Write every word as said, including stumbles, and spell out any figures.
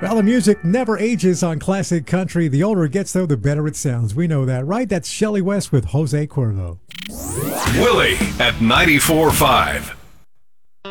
Well, the music never ages on classic country. The older it gets, though, the better it sounds. We know that, right? That's Shelley West with Jose Cuervo. Willie at ninety-four point five.